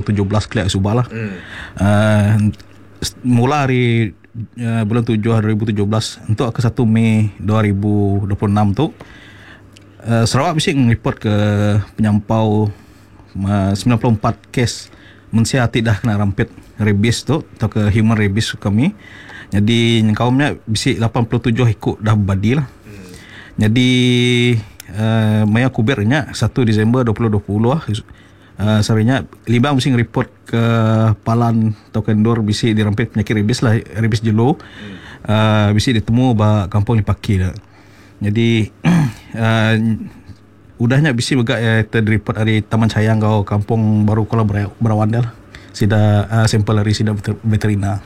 17 kelak subah lah. Mula hari bulan 7 2017 untuk ke 1 Mei 2026 tu Sarawak bisik report ke penyampau 94 kes mensia tidak kena rampit rabies tu atau ke human rabies kami. Jadi kaumnya bisik 87 ikut dah badi lah. Jadi maya kubirnya 1 Disember 2020 lah. Sarinya libang bising report ke Palan atau Kendor bisik dirampit penyakit rabies lah, rabies jelo. Bisik ditemu ba kampung Lipaki dah. Jadi udahnya bisik juga terreport dari Taman Sayang kau kampung baru Kuala Berawandal. Sida sampel dari sida veterina.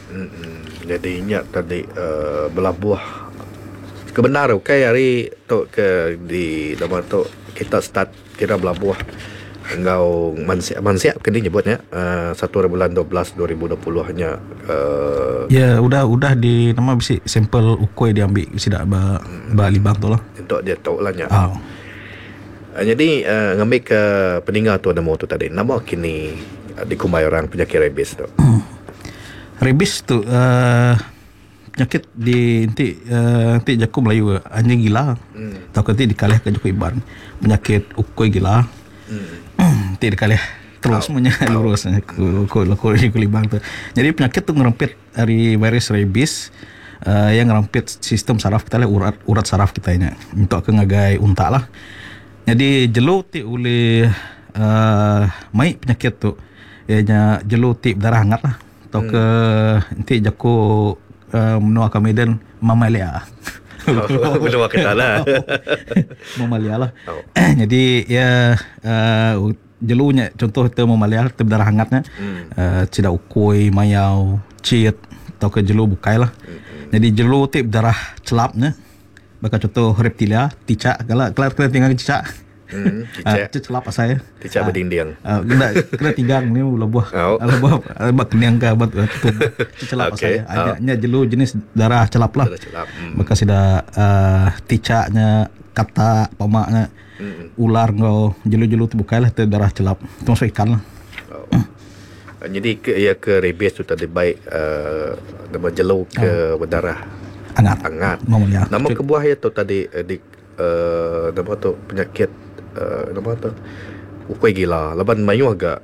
Jadi ingat tadi belabuh kebenar okay hari tu ke di nama tu kita start kira belabuh engkau mansiap kini nyebutnya 1 bulan 12 2020 hanya ya udah di nama bisik sampel ukoi diambil sida ba libang tu lah untuk dia tahu lah nya. Jadi ngambil ke peninggal tu nama tu tadi nama kini dikumai orang penyakit rabies tu. Rabies tu penyakit di nanti jaku Melayu anjing gila. Atau nanti dikalih ke Joko Iban penyakit ukoi gila. Nanti dikalih terus semuanya lurus ku libang tu. Jadi penyakit tu ngerampit dari virus rabies yang ngerampit sistem saraf kita lah, urat saraf kita nya untuk ke ngagai unta lah. Jadi jelo ti oleh mai penyakit tu ianya jelo ti darah hangat lah. Atau ke nanti jaku menua ke Medan mamalia. Menua kita lah. Mamalia lah. Jadi ya jelunya contoh itu mamalia tu darah hangatnya. Cida ukoi, mayau, cit atau ke jelu bukai lah. Jadi jelu tip darah celapnya. Bakal contoh reptilia, ticak kalau tinggal cicak. Celap saya. Ticak berdinding. Kena tinggang ni lebuh. Lebuh kenyang ke buat tutup. Celap saya. Adanya jelu jenis darah celap lah. Bakal sudah ticaknya, kata pamaknya, ular ngau jelu-jelu tu bukai lah tu darah celap. Termasuk ikan lah. Jadi ke rabies tu tadi baik nama jelu ke berdarah hangat. Nama kebuah itu tadi nama tu penyakit nama tu ukoi gila. Laban mayu agak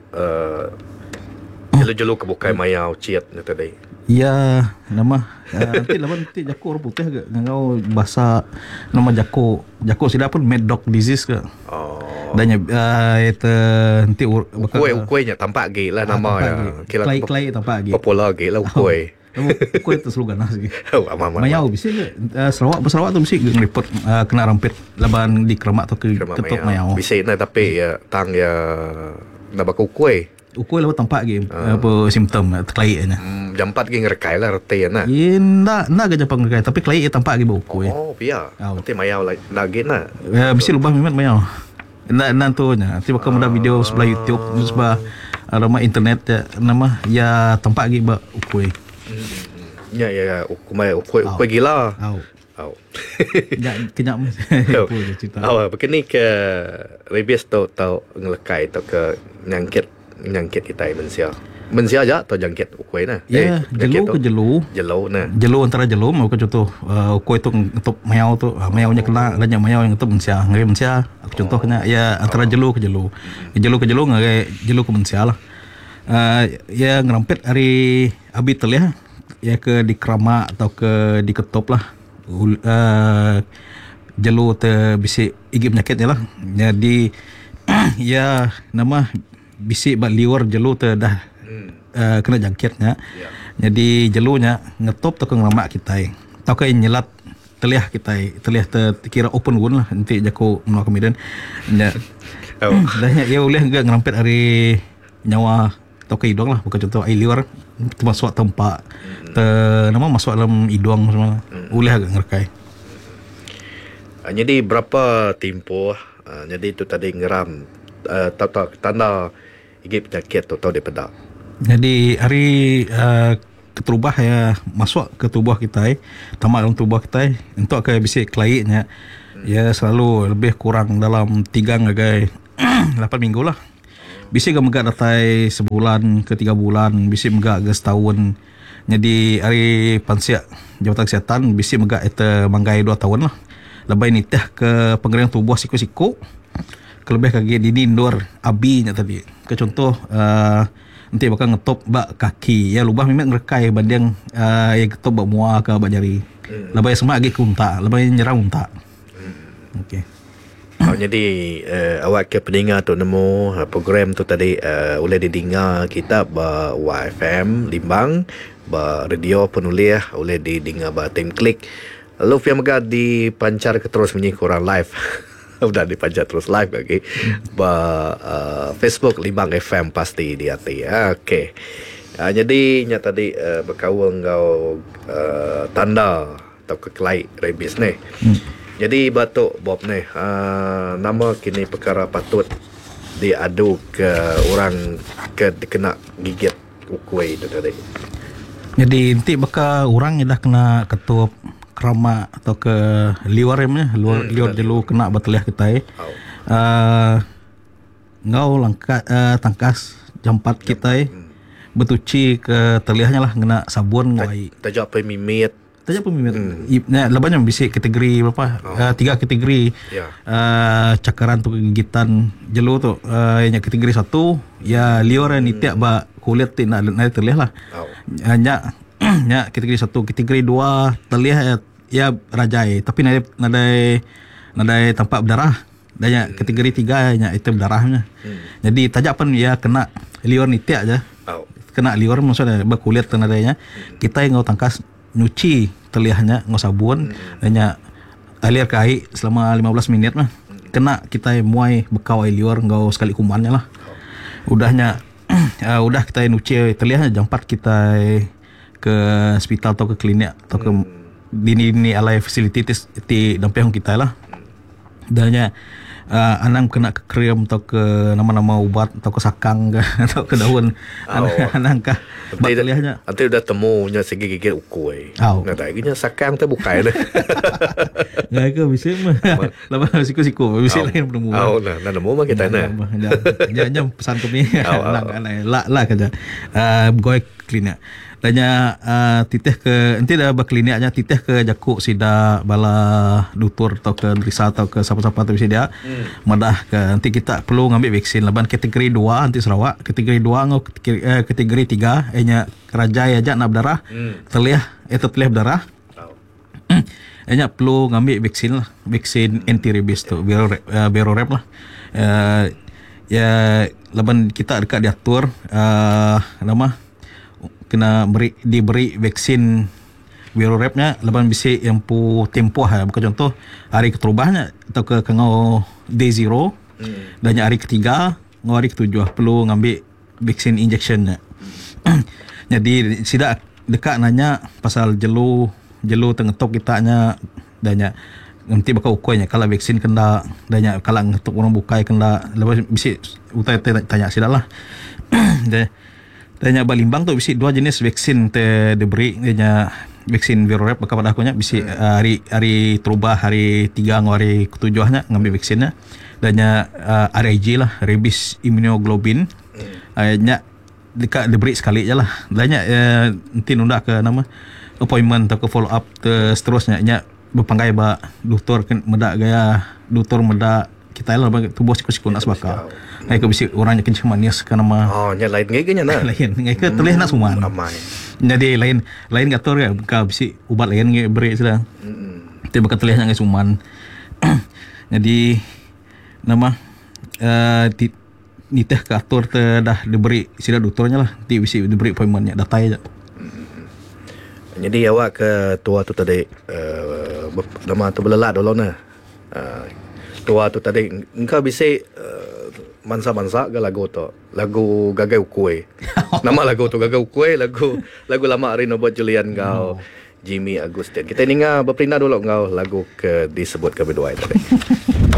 jelu-jelu ke bukai mayau ciat ni tadi. Ya, nama nanti jaku orang putih agak ngau bahasa nama jaku sida pun mad dog disease ke. Dan itu nanti ukoi nya tampak ge lah nama dia. Klai tampak ge. Popular ge lah ukoi. Ukoi itu slogan lah sih. Mayau bisa ke Sarawak tu bisa report kena rampit laban di Keramat tu ke ketuk mayau. Bisa na tapi tang ya na bakau ukoi. Ukoi lah tampak ge apa simptom klai nya. Jam 4 ge ngerekai lah rete na. Nak ke jam ngerekai tapi klai tampak ge ukoi. Oh, biar. Nanti mayau lagi na. Bisa lubang memang mayau. Nantunya nanti bakal mudah video sebelah YouTube sebelah nama internet nama ya tampak gi ba ukoi. Ya ukoi gila. Ya kenyam. Begini ke rabies tu tau ngelekai atau ke nyangkit kita mensia aja atau jangkit ukoi na. Ya, jelu na. Jelu antara jelu mau ke contoh ukoi tu ngetup mayau tu, mayaunya kena banyak mayau yang ngetup mensia. Ngai mensia aku contohnya ya antara jelu ke jelu. Jelu ke jelu ngai jelu ke mensia lah. Ya ngerampit hari abi telia ya ke di Keramat atau ke di Ketop lah. Jelu te bisik igi penyakitnya lah. Jadi ya nama bisik bak liur jelu te dah kena jangkitnya. Jadi jelunya ngetop tu ke ngeramak kita atau ke nyelat teliah kita teliah kira open wound lah nanti jaku menua ke Medan dah ya boleh enggak ngerampit hari nyawa atau ke hidung lah bukan contoh air liur termasuk tempat nama masuk dalam hidung semua boleh agak ngerekai. Jadi berapa tempoh jadi itu tadi ngeram tanda igi penyakit atau di pedak. Jadi hari keterubah ya masuk ke tubuh kita tamat dalam tubuh kita untuk ke bisik kelaiknya ya selalu lebih kurang dalam 3 hingga 8 minggu lah. Bisi ga megak datai sebulan ke 3 bulan, bisi megak ke setahun. Jadi hari pansiak Jabatan Kesihatan bisi megak eta manggai 2 tahun lah. Lebai nitah ke penggerian tubuh siku-siku. Kelebih kaki dini indoor abinya tadi. Ke contoh nanti bakal ngetop bak kaki ya lubah memang ngerekai banding yang ketop bak muah ke bak jari. Lebai semua lagi ke unta, lebai nyerang unta. Okey. Jadi awak ke pendengar tu nemu program tu tadi boleh didengar kita ba YFM Limbang, ba radio penulis boleh didengar ba Tim Klik. Lalu Fia Megah dipancar ke terus menyi korang live. Udah dipancar terus live lagi. Ba Facebook Limbang FM pasti di hati. Okey. Jadi nya tadi berkawal kau tanda atau kekelai rabies ni. Jadi batuk Bob ni nama kini perkara patut diadu ke orang ke kena gigit ukui tu tadi. Jadi nanti bakal orang yang dah kena ketup keramak atau ke liwar liwar dulu kena bateliah kita ngau langkat tangkas jampat kita betuci ke teliahnya lah kena sabun ngoi. Tajak apa mimit. Tajak apa mimit. Lebanya bisa kategori berapa? 3 kategori. Cakaran tu gigitan jelu tu. Yang kategori 1 ya liwar ni tiap ba kulit ti nak terlihat lah. Nya kategori 1, kategori 2 terlihat ya rajai tapi nadai tampak berdarah. Dan kategori 3 nya itu berdarahnya. Jadi tajak pun ya kena liwar ni tiap aja. Kena liwar maksudnya ba kulit nadainya. Kita yang ngau tangkas nyuci telihnya ngau sabun dan alir ke air selama 15 minit mah. Kena kita muai bekau air liwar ngau sekali kumannya lah. Udahnya udah kita nyuci telihnya jam 4 kita ke hospital atau ke klinik atau ke dini alai facilities di damping kita lah. Dannya anang kena ke krem atau ke nama-nama ubat atau ke sakang ke atau ke daun anang kah bateliahnya nanti udah temunya segi gigit ukui nggak tahu gini sakang tu bukai dah nggak ke bisa mah lama siku bisa lain penemu nah nemu mah kita nah jangan pesan kami lah kerja goy klinik tanya titeh ke nanti dah berkliniknya titeh ke jakuk sida bala doktor atau ke Risa atau ke siapa-siapa tu bisa dia madah ke nanti kita perlu ngambil vaksin laban kategori 2 nanti Sarawak kategori 2 ngau kategori 3 nya kerajai aja nak berdarah terlihat berdarah nya perlu ngambil vaksin lah vaksin anti rabies tu Berorep lah ya laban kita dekat diatur nama kena diberi vaksin Berorepnya laban bisa yang tempoh bukan contoh hari keterubahnya atau ke ngau day 0 dan hari ketiga ngau hari ke-7 perlu ngambil vaksin injectionnya. Jadi sidak dekat nanya pasal jelu tengetok kitanya dan nanti bakal ukuinya kalau vaksin kena dan kalau ngetok orang bukai kena lepas bisa utai tanya sidak lah. Tanya balimbang tu bisi 2 jenis vaksin diberi nya vaksin Berorep bakal pada akunya bisi hari terubah hari 3 ngau hari ke-7nya ngambil vaksinnya dan RIG lah rabies immunoglobulin nya dekat diberi sekali je lah dan nanti nunda ke nama appointment atau ke follow up seterusnya nya berpanggai ba doktor medak gaya doktor medak kita lah tubuh siku-siku nak sebaka. Ngai ke bisi orangnya kencing manis ke nama. Nya lain ngainya nah. Lain ngai ke telih nak suman. Jadi lain gator ya ka bisi ubat lain ngai beri sudah. Ti bakal telihnya ngai suman. Jadi nama ni teh ke atur dah diberi sida doktornya lah. Ti bisi diberi appointmentnya datai aja. Jadi awak ke tua tu tadi nama tu belelat dulu nah. Tua tu tadi engkau bisa mansa-mansa ke lagu tu lagu gagai ukui nama lagu tu gagai ukui lagu lama Rino buat Julian kau Jimmy Agustin kita dengar berperindah dulu kau lagu ke disebut ke berdua tadi